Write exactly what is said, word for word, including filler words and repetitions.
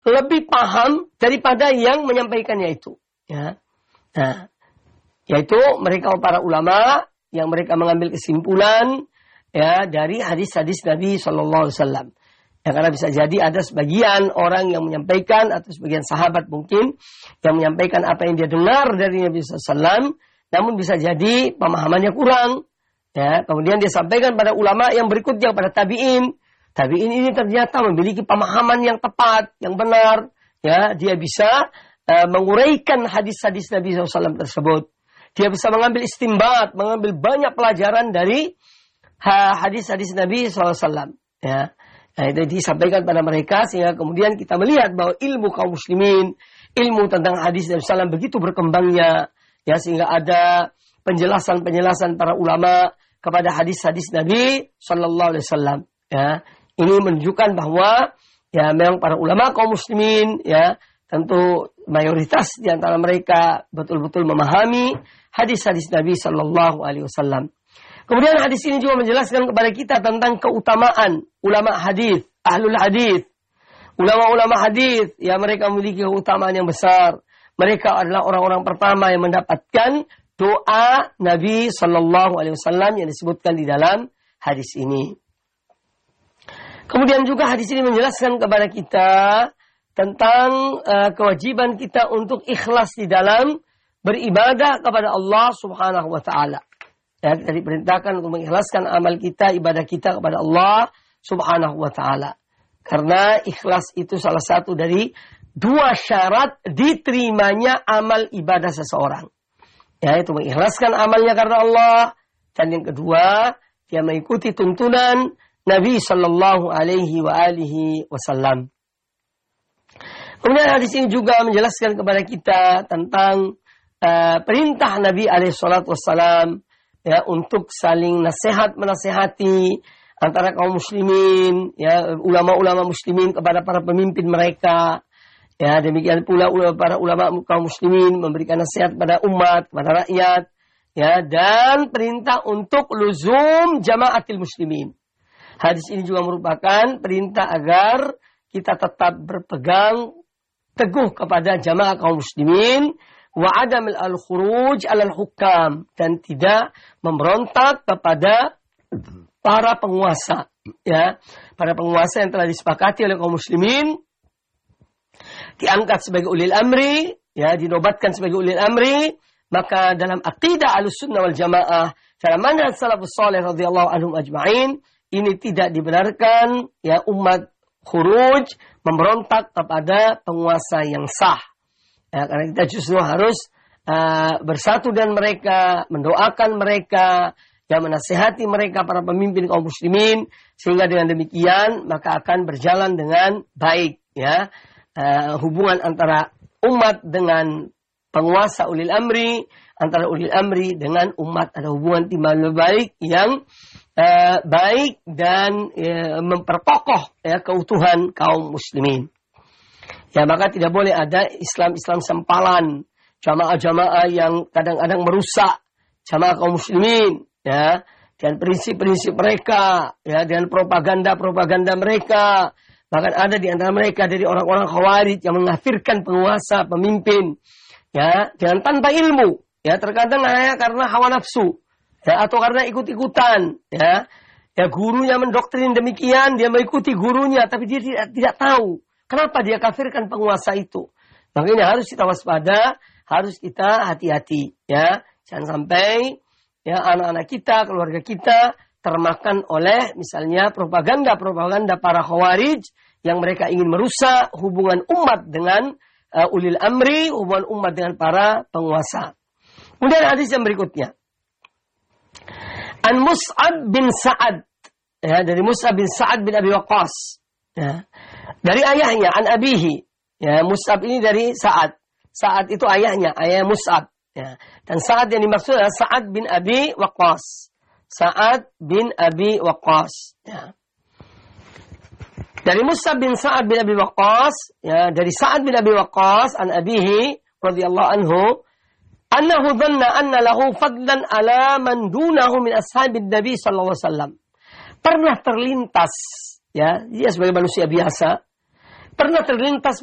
lebih paham daripada yang menyampaikannya itu. Ya. Nah, yaitu mereka para ulama yang mereka mengambil kesimpulan ya dari hadis-hadis Nabi Shallallahu Alaihi Wasallam. Ya, karena bisa jadi ada sebagian orang yang menyampaikan atau sebagian sahabat mungkin yang menyampaikan apa yang dia dengar dari Nabi Shallallahu Alaihi Wasallam, namun bisa jadi pemahamannya kurang. Ya, kemudian dia sampaikan pada ulama yang berikutnya, pada tabi'in. Tabi'in ini ternyata memiliki pemahaman yang tepat, yang benar. Ya, dia bisa uh, menguraikan hadis-hadis Nabi Shallallahu Alaihi Wasallam tersebut. Dia bisa mengambil istimbat, mengambil banyak pelajaran dari hadis-hadis Nabi Shallallahu Alaihi Wasallam. Ya. Nah, itu disampaikan pada mereka sehingga kemudian kita melihat bahwa ilmu kaum muslimin, ilmu tentang hadis Nabi Shallallahu Alaihi Wasallam begitu berkembangnya, ya, sehingga ada penjelasan-penjelasan para ulama kepada hadis-hadis Nabi Shallallahu Alaihi Wasallam. Ya, ini menunjukkan bahwa ya memang para ulama kaum muslimin, ya, tentu mayoritas di antara mereka betul-betul memahami hadis-hadis Nabi Shallallahu Alaihi Wasallam. Kemudian hadis ini juga menjelaskan kepada kita tentang keutamaan ulama hadis, ahlul hadis. Ulama-ulama hadis, ya, mereka memiliki keutamaan yang besar. Mereka adalah orang-orang pertama yang mendapatkan doa Nabi Shallallahu Alaihi Wasallam yang disebutkan di dalam hadis ini. Kemudian juga hadis ini menjelaskan kepada kita tentang uh, kewajiban kita untuk ikhlas di dalam beribadah kepada Allah Subhanahu wa taala. Ya, kita diperintahkan untuk mengikhlaskan amal kita, ibadah kita kepada Allah Subhanahu wa taala. Karena ikhlas itu salah satu dari dua syarat diterimanya amal ibadah seseorang. Yaitu mengikhlaskan amalnya karena Allah, dan yang kedua, dia mengikuti tuntunan Nabi sallallahu alaihi wa alihi wasallam. Kemudian hadis ini juga menjelaskan kepada kita tentang uh, perintah Nabi alaihi salatu wassalam, ya, untuk saling nasihat menasihati antara kaum muslimin, ya, ulama-ulama muslimin kepada para pemimpin mereka. Ya, demikian pula para ulama kaum muslimin memberikan nasihat pada umat, kepada rakyat, ya, dan perintah untuk luzum jamaatil muslimin. Hadis ini juga merupakan perintah agar kita tetap berpegang teguh kepada jamaah kaum muslimin, wa adamil al-khuruj alal hukam, dan tidak memberontak kepada para penguasa, ya, para penguasa yang telah disepakati oleh kaum muslimin, diangkat sebagai ulil amri, ya, dinobatkan sebagai ulil amri. Maka dalam aqidah Ahlussunnah wal Jamaah, dalam manhaj salafus saleh radhiyallahu anhum ajma'in, ini tidak dibenarkan, ya, umat khuruj memberontak kepada penguasa yang sah. Ya, karena kita justru harus uh, bersatu dengan mereka, mendoakan mereka, ya, menasihati mereka para pemimpin kaum muslimin, sehingga dengan demikian maka akan berjalan dengan baik, ya, uh, hubungan antara umat dengan penguasa ulil amri, antara ulil amri dengan umat ada hubungan timbal baik yang Uh, baik dan uh, memperkokoh, ya, keutuhan kaum muslimin. Ya, maka tidak boleh ada Islam-Islam sempalan, jamaah-jamaah yang kadang-kadang merusak jamaah kaum muslimin, ya, dan prinsip-prinsip mereka, ya, dan propaganda-propaganda mereka. Bahkan ada di antara mereka dari orang-orang khawarij yang mengkafirkan penguasa, pemimpin, ya, dengan tanpa ilmu, ya, terkadang hanya karena hawa nafsu. Ya, atau karena ikut-ikutan, ya, ya, gurunya mendoktrin demikian, dia mengikuti gurunya, tapi dia tidak tidak tahu kenapa dia kafirkan penguasa itu. Makanya harus kita waspada, harus kita hati-hati, ya, jangan sampai, ya, anak-anak kita, keluarga kita termakan oleh misalnya propaganda-propaganda para khawarij yang mereka ingin merusak hubungan umat dengan uh, ulil amri, hubungan umat dengan para penguasa. Kemudian hadis yang berikutnya. An Mus'ab bin Sa'ad, ya, dari Mus'ab bin Sa'ad bin Abi Waqqas, ya, dari ayahnya, an abihi, ya, Mus'ab ini dari Sa'ad, Sa'ad itu ayahnya, ayah Mus'ab, ya, dan Sa'ad yang dimaksud adalah Sa'ad bin Abi Waqqas, Sa'ad bin Abi Waqqas, ya. Dari Mus'ab bin Sa'ad bin Abi Waqqas, ya, dari Sa'ad bin Abi Waqqas, an abihi radhiyallahu anhu, annahu dhanna anna lahu fadlan ala man dunahu min ashabin Nabi sallallahu alaihi wasallam. Pernah terlintas, ya, dia sebagai manusia biasa, pernah terlintas